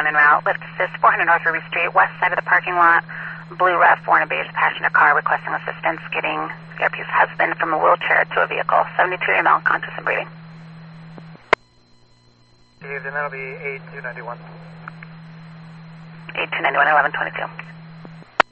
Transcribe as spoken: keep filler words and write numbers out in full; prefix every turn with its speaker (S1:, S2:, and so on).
S1: one en route. Lift assist, four hundred North Ruby Street, west side of the parking lot. Blue Rev, four in a beige passenger car requesting assistance getting V I P's husband from a wheelchair to a vehicle. seventy-two A M L, conscious and breathing.
S2: Steve, then that'll be eight two nine one.
S1: eight two nine one, eleven twenty-two.